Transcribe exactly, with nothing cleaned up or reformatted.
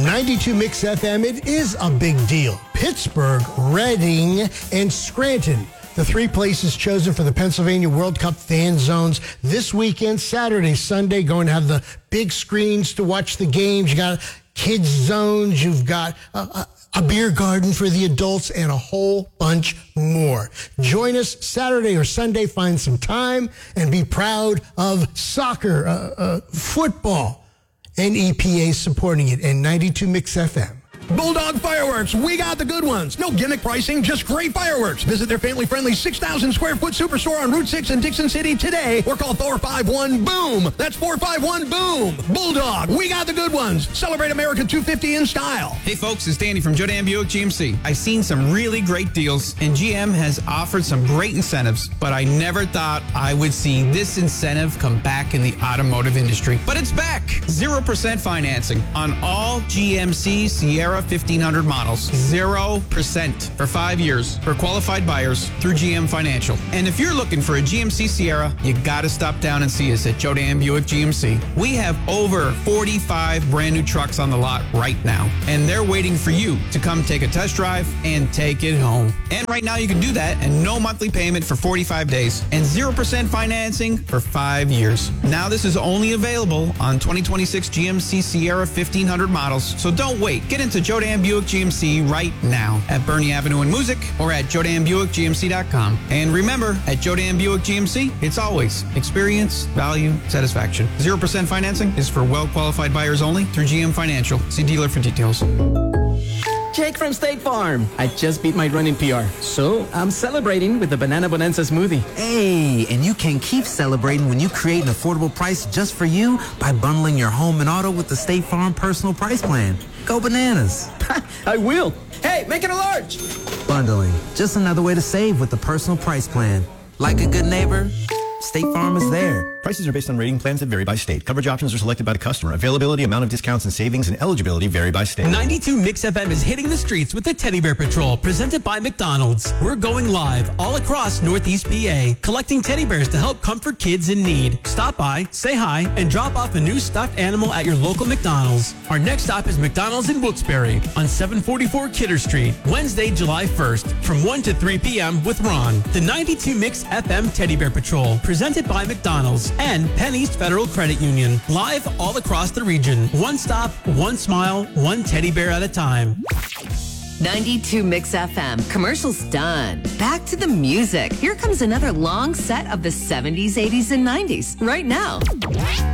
ninety-two Mix F M, it is a big deal. Pittsburgh, Reading, and Scranton, the three places chosen for the Pennsylvania World Cup fan zones this weekend, Saturday, Sunday, going to have the big screens to watch the games. You got kids zones, you've got a, a, a beer garden for the adults, and a whole bunch more. Join us Saturday or Sunday, find some time, and be proud of soccer, uh, uh, football, and E P A supporting it, and ninety-two Mix F M. Bulldog Fireworks, we got the good ones. No gimmick pricing, just great fireworks. Visit their family-friendly six thousand square foot superstore on Route six in Dixon City today, or call four five one BOOM. That's four five one BOOM. Bulldog, we got the good ones. Celebrate America two fifty in style. Hey folks, it's Danny from Jodan Buick G M C. I've seen some really great deals, and G M has offered some great incentives, but I never thought I would see this incentive come back in the automotive industry. But it's back. zero percent financing on all G M C Sierra fifteen hundred models. zero percent for five years for qualified buyers through G M Financial. And if you're looking for a G M C Sierra, you gotta stop down and see us at Jodan Buick G M C. We have over forty-five brand new trucks on the lot right now, and they're waiting for you to come take a test drive and take it home. And right now you can do that, and no monthly payment for forty-five days, and zero percent financing for five years. Now this is only available on twenty twenty-six G M C Sierra fifteen hundred models, so don't wait. Get into Jodan Buick G M C right now at Bernie Avenue in Music or at jodan buick g m c dot com. And remember, at Jodan Buick G M C, it's always experience, value, satisfaction. zero percent financing is for well-qualified buyers only through G M Financial. See dealer for details. Jake from State Farm. I just beat my running P R, so I'm celebrating with the Banana Bonanza smoothie. Hey, and you can keep celebrating when you create an affordable price just for you by bundling your home and auto with the State Farm Personal Price Plan. Go bananas. I will. Hey, make it a large. Bundling, just another way to save with the Personal Price Plan. Like a good neighbor, State Farm is there. Prices are based on rating plans that vary by state. Coverage options are selected by the customer. Availability, amount of discounts and savings, and eligibility vary by state. ninety-two Mix F M is hitting the streets with the Teddy Bear Patrol, presented by McDonald's. We're going live all across Northeast P A, collecting teddy bears to help comfort kids in need. Stop by, say hi, and drop off a new stuffed animal at your local McDonald's. Our next stop is McDonald's in Wilkes-Barre on seven forty-four Kidder Street, Wednesday, July first, from one to three p.m. with Ron. The ninety-two Mix F M Teddy Bear Patrol, presented by McDonald's and Penn East Federal Credit Union. Live all across the region. One stop, one smile, one teddy bear at a time. ninety-two Mix F M. Commercials done. Back to the music. Here comes another long set of the seventies, eighties, and nineties right now.